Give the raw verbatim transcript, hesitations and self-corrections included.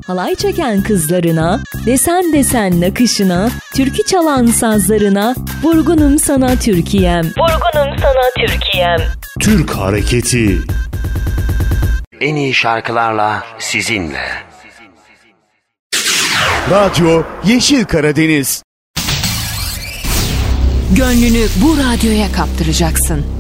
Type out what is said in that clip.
halay çeken kızlarına, desen desen nakışına, türkü çalan sazlarına, vurgunum sana Türkiye'm, vurgunum sana Türkiye'm. Türk Hareketi. En iyi şarkılarla sizinle. Radyo Yeşil Karadeniz. Gönlünü bu radyoya kaptıracaksın.